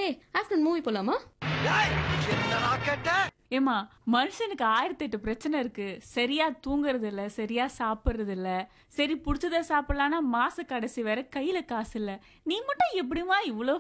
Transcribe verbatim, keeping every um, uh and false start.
ஹே, afternoon movie போலாமா? ஏமா, மனுஷனுக்கு ஆயிரத்தி எட்டு பிரச்சனை இருக்கு. சரியா தூங்குறது இல்ல, சரியா சாப்பிடுறது இல்ல. சரி புடிச்சத சாப்பிடலான்னா மாச கடைசி வேற கையில காசு இல்ல. நீ மட்டும் எப்படிமா இவ்ளோ